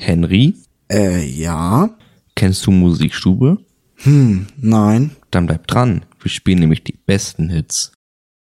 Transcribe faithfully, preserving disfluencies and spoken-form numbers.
Henry? Äh, ja. Kennst du Musikstube? Hm, nein. Dann bleib dran. Wir spielen nämlich die besten Hits.